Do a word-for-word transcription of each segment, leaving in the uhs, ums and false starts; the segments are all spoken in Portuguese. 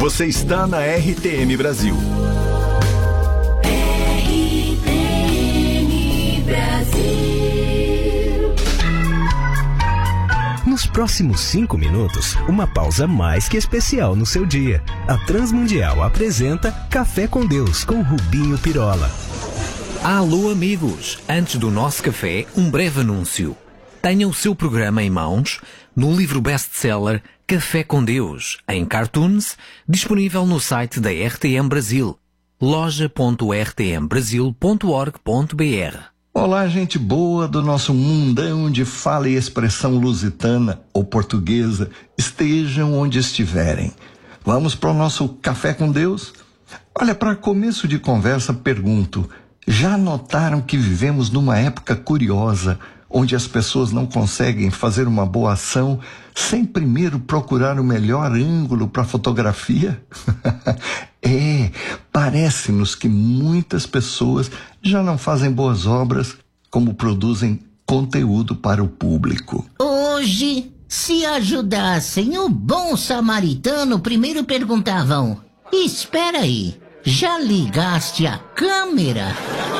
Você está na R T M Brasil. R T M Brasil. Nos próximos cinco minutos, uma pausa mais que especial no seu dia. A Transmundial apresenta Café com Deus com Rubinho Pirola. Alô amigos, antes do nosso café, um breve anúncio. Tenha o seu programa em mãos no livro best-seller Café com Deus, em cartoons, disponível no site da R T M Brasil, loja ponto r t m brasil ponto org ponto b r. Olá, gente boa do nosso mundão de fala e expressão lusitana ou portuguesa, estejam onde estiverem. Vamos para o nosso Café com Deus? Olha, para começo de conversa, pergunto, já notaram que vivemos numa época curiosa, onde as pessoas não conseguem fazer uma boa ação sem primeiro procurar o melhor ângulo para a fotografia? É, parece-nos que muitas pessoas já não fazem boas obras como produzem conteúdo para o público. Hoje, se ajudassem o bom samaritano, primeiro perguntavam, espera aí, já ligaste a câmera?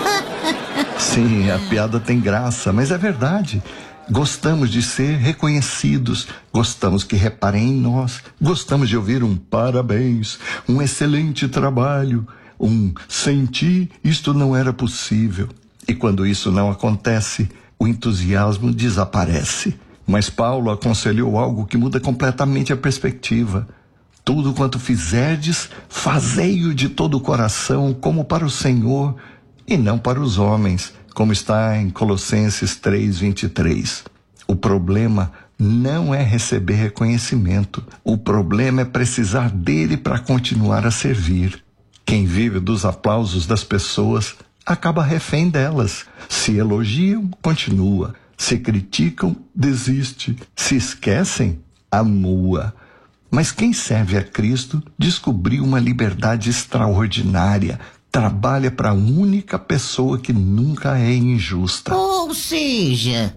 Sim, a piada tem graça, mas é verdade. Gostamos de ser reconhecidos, gostamos que reparem em nós, gostamos de ouvir um parabéns, um excelente trabalho, um sem ti isto não era possível. E quando isso não acontece, o entusiasmo desaparece. Mas Paulo aconselhou algo que muda completamente a perspectiva. Tudo quanto fizerdes, fazei-o de todo o coração, como para o Senhor, e não para os homens, como está em Colossenses três, vinte e três. O problema não é receber reconhecimento. O problema é precisar dele para continuar a servir. Quem vive dos aplausos das pessoas acaba refém delas. Se elogiam, continua. Se criticam, desiste. Se esquecem, amua. Mas quem serve a Cristo descobriu uma liberdade extraordinária. Trabalha para a única pessoa que nunca é injusta. Ou seja,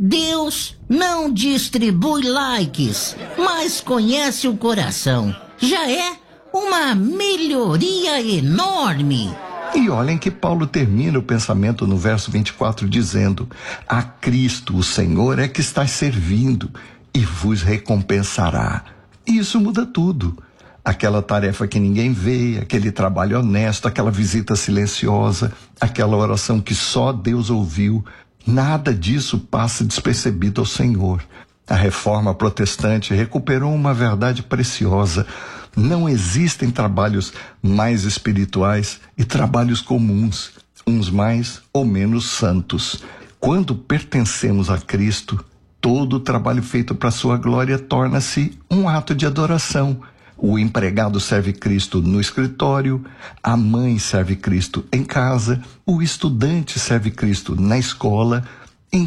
Deus não distribui likes, mas conhece o coração. Já é uma melhoria enorme. E olhem que Paulo termina o pensamento no verso vinte e quatro dizendo: a Cristo, o Senhor, é que está servindo e vos recompensará. E isso muda tudo. Aquela tarefa que ninguém vê, aquele trabalho honesto, aquela visita silenciosa, aquela oração que só Deus ouviu, nada disso passa despercebido ao Senhor. A reforma protestante recuperou uma verdade preciosa. Não existem trabalhos mais espirituais e trabalhos comuns, uns mais ou menos santos. Quando pertencemos a Cristo, todo o trabalho feito para sua glória torna-se um ato de adoração. O empregado serve Cristo no escritório, a mãe serve Cristo em casa, o estudante serve Cristo na escola,